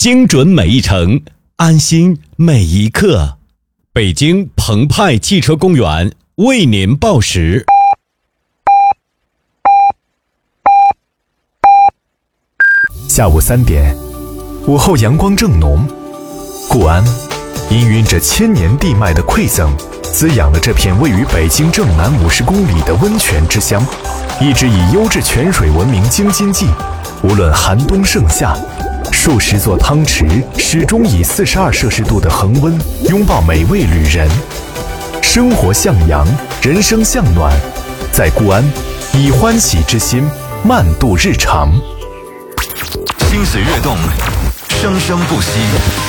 精准每一程，安心每一刻。北京澎湃汽车公园为您报时。 下午3点，午后阳光正浓，固安氤氲着千年地脉的馈赠，滋养了这片位于北京正南50公里的温泉之乡，一直以优质泉水闻名京津冀。无论寒冬盛夏，数十座汤池始终以42摄氏度的恒温拥抱每位旅人。生活向阳，人生向暖，在固安以欢喜之心慢度日常。 心随跃动，生生不息。